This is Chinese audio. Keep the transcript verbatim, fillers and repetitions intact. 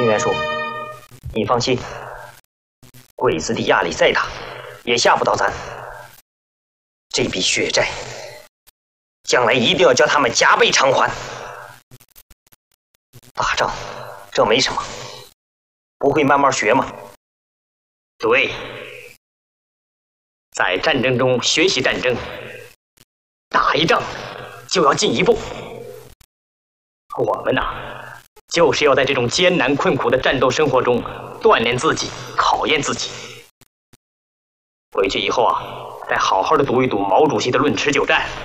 元叔，你放心，鬼子的压力再大，也吓不到咱。这笔血债，将来一定要叫他们加倍偿还。打仗，这没什么，不会慢慢学吗？ 对，在战争中学习战争，打一仗就要进一步。我们呐、啊，就是要在这种艰难困苦的战斗生活中锻炼自己，考验自己。回去以后啊，再好好的读一读毛主席的《论持久战》，